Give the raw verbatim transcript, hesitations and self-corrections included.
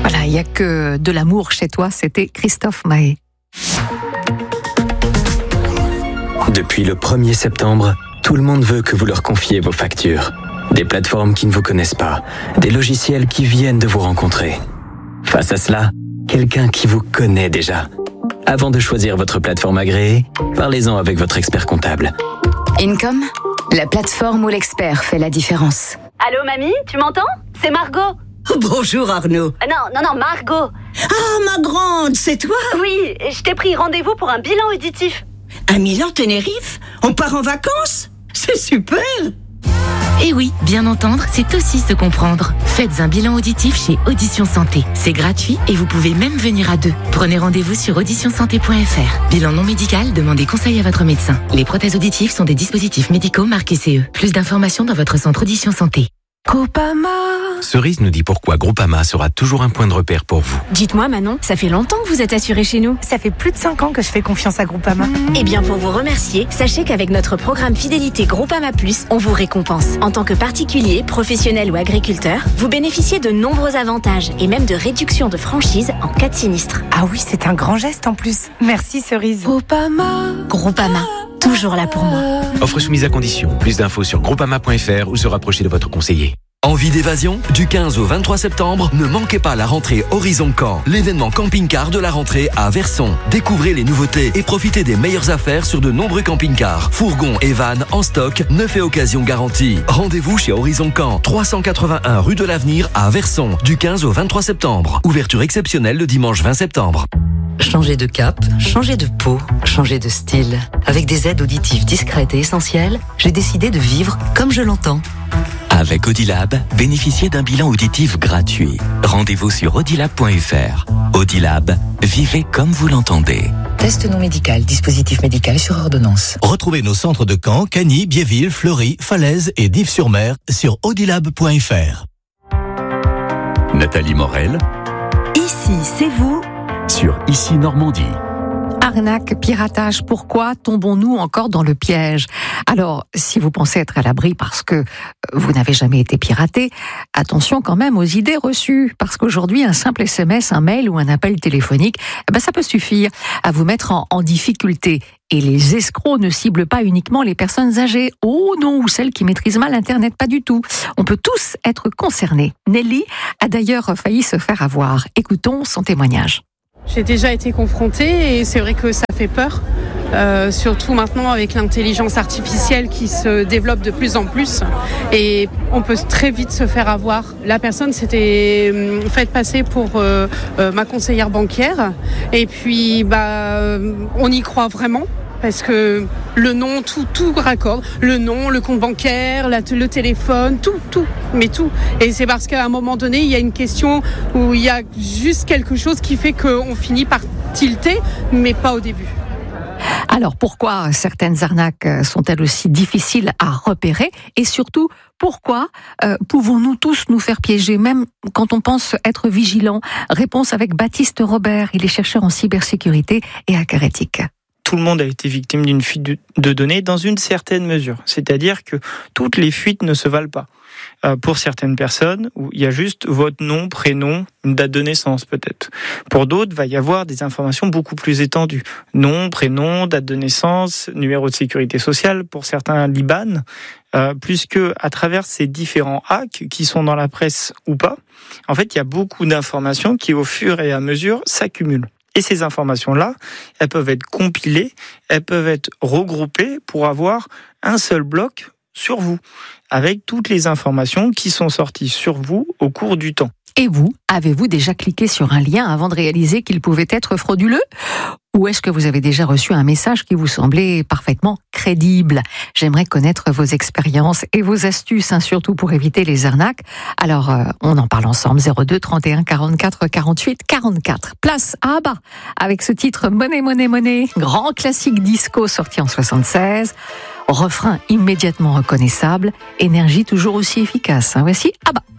Voilà, il n'y a que de l'amour chez toi, c'était Christophe Mahé. Depuis le premier septembre, tout le monde veut que vous leur confiez vos factures. Des plateformes qui ne vous connaissent pas, des logiciels qui viennent de vous rencontrer. Face à cela, quelqu'un qui vous connaît déjà. Avant de choisir votre plateforme agréée, parlez-en avec votre expert comptable. Income, la plateforme où l'expert fait la différence. Allô mamie, tu m'entends? C'est Margot. Bonjour Arnaud. Euh, non, non, non, Margot. Ah, ma grande, c'est toi? Oui, je t'ai pris rendez-vous pour un bilan auditif. À Milan-Tenerife? On part en vacances? C'est super! Et oui, bien entendre, c'est aussi se comprendre. Faites un bilan auditif chez Audition Santé. C'est gratuit et vous pouvez même venir à deux. Prenez rendez-vous sur audition santé point f r. Bilan non médical, demandez conseil à votre médecin. Les prothèses auditives sont des dispositifs médicaux marqués C E. Plus d'informations dans votre centre Audition Santé. Groupama. Cerise nous dit pourquoi Groupama sera toujours un point de repère pour vous. Dites-moi Manon, ça fait longtemps que vous êtes assurée chez nous. Ça fait plus de cinq ans que je fais confiance à Groupama. Mmh. Eh bien pour vous remercier, sachez qu'avec notre programme fidélité Groupama Plus, on vous récompense. En tant que particulier, professionnel ou agriculteur, vous bénéficiez de nombreux avantages et même de réductions de franchise en cas de sinistre. Ah oui, c'est un grand geste en plus. Merci Cerise. Groupama. Groupama, toujours là pour moi. Offre soumise à condition. Plus d'infos sur groupama point f r ou se rapprocher de votre conseiller. Envie d'évasion? Du quinze au vingt-trois septembre, ne manquez pas la rentrée Horizon Camp, l'événement camping-car de la rentrée à Verson. Découvrez les nouveautés et profitez des meilleures affaires sur de nombreux camping-cars, fourgons et vannes en stock, neuf et occasion garantie. Rendez-vous chez Horizon Camp, trois cent quatre-vingt-un rue de l'Avenir à Verson, du quinze au vingt-trois septembre. Ouverture exceptionnelle le dimanche vingt septembre. Changer de cap, changer de peau, changer de style. Avec des aides auditives discrètes et essentielles, j'ai décidé de vivre comme je l'entends. Avec Audilab, bénéficiez d'un bilan auditif gratuit. Rendez-vous sur audilab point f r. Audilab, vivez comme vous l'entendez. Test non médical, dispositif médical sur ordonnance. Retrouvez nos centres de Caen, Cagny, Biéville, Fleury, Falaise et Dives-sur-Mer sur audilab point f r. Nathalie Morel. Ici, c'est vous. Sur Ici Normandie. Arnaque, piratage, pourquoi tombons-nous encore dans le piège? Alors, si vous pensez être à l'abri parce que vous n'avez jamais été piraté, attention quand même aux idées reçues, parce qu'aujourd'hui, un simple S M S, un mail ou un appel téléphonique, eh ben, ça peut suffire à vous mettre en, en difficulté. Et les escrocs ne ciblent pas uniquement les personnes âgées, oh non, ou celles qui maîtrisent mal Internet, pas du tout. On peut tous être concernés. Nelly a d'ailleurs failli se faire avoir. Écoutons son témoignage. J'ai déjà été confrontée et c'est vrai que ça fait peur, euh, surtout maintenant avec l'intelligence artificielle qui se développe de plus en plus et on peut très vite se faire avoir. La personne s'était euh, faite passer pour euh, euh, ma conseillère bancaire et puis bah, euh, on y croit vraiment. Parce que le nom, tout, tout raccorde. Le nom, le compte bancaire, la, le téléphone, tout, tout, mais tout. Et c'est parce qu'à un moment donné, il y a une question où il y a juste quelque chose qui fait qu'on finit par tilter, mais pas au début. Alors pourquoi certaines arnaques sont-elles aussi difficiles à repérer? Et surtout, pourquoi euh, pouvons-nous tous nous faire piéger, même quand on pense être vigilant? Réponse avec Baptiste Robert, il est chercheur en cybersécurité et hacker éthique. Tout le monde a été victime d'une fuite de données dans une certaine mesure. C'est-à-dire que toutes les fuites ne se valent pas. Euh, pour certaines personnes, où il y a juste votre nom, prénom, une date de naissance peut-être. Pour d'autres, il va y avoir des informations beaucoup plus étendues. Nom, prénom, date de naissance, numéro de sécurité sociale, pour certains l'I B A N. Euh, plus que à travers ces différents hacks qui sont dans la presse ou pas, en fait, il y a beaucoup d'informations qui, au fur et à mesure, s'accumulent. Et ces informations-là, elles peuvent être compilées, elles peuvent être regroupées pour avoir un seul bloc sur vous, avec toutes les informations qui sont sorties sur vous au cours du temps. Et vous, avez-vous déjà cliqué sur un lien avant de réaliser qu'il pouvait être frauduleux ? Ou est-ce que vous avez déjà reçu un message qui vous semblait parfaitement crédible ? J'aimerais connaître vos expériences et vos astuces, hein, surtout pour éviter les arnaques. Alors, euh, on en parle ensemble, zéro deux trente et un quarante-quatre quarante-huit quarante-quatre. Place à Abba, avec ce titre Monnaie, monnaie, monnaie, grand classique disco sorti en soixante-seize. Refrain immédiatement reconnaissable, énergie toujours aussi efficace. Hein. Voici Abba.